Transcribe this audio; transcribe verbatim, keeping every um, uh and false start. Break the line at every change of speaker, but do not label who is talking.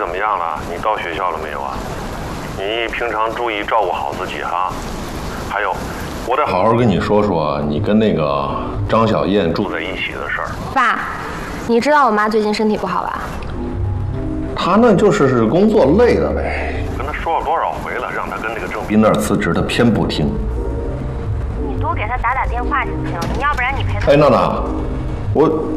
怎么样了？你到学校了没有啊？你平常注意照顾好自己哈。还有，我得好好跟你说说你跟那个张小燕住在一起的事儿。
爸，你知道我妈最近身体不好吧？
她那就是是工作累了呗。跟她说了多少回了，让她跟那个郑斌那儿辞职，她偏不听。
你多给她打打电话行不行？你要不然你陪她。
哎，娜娜，我。